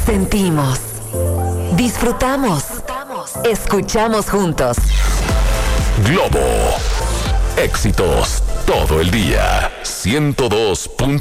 Sentimos, disfrutamos, escuchamos juntos. Globo. Éxitos todo el día. 102.